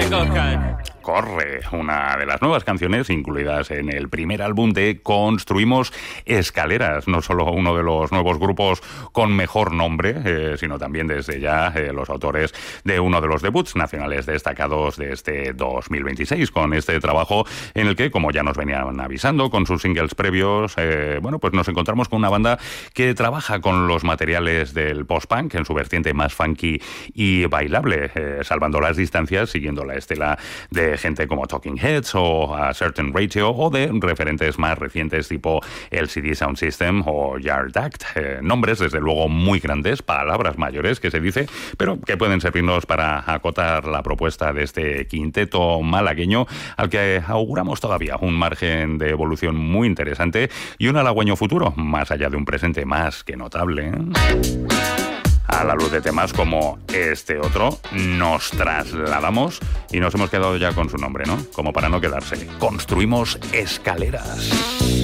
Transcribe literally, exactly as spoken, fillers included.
Corre, una de las nuevas canciones incluidas en el primer álbum de Construimos Escaleras, no solo uno de los nuevos grupos con mejor nombre, eh, sino también desde ya eh, los autores de uno de los debuts nacionales destacados de este dos mil veintiséis, con este trabajo en el que, como ya nos venían avisando con sus singles previos, eh, bueno, pues nos encontramos con una banda que trabaja con los materiales del post-punk en su vertiente más funky y bailable, eh, salvando las distancias, siguiendo la estela de gente como Talking Heads o A Certain Ratio, o de referentes más recientes tipo L C D Sound System o Yard Act. Eh, nombres, desde luego, muy grandes, palabras mayores que se dice, pero que pueden servirnos para acotar la propuesta de este quinteto malagueño, al que auguramos todavía un margen de evolución muy interesante y un halagüeño futuro, más allá de un presente más que notable, ¿eh? A la luz de temas como este otro, nos trasladamos y nos hemos quedado ya con su nombre, ¿no? Como para no quedarse. Construimos Escaleras.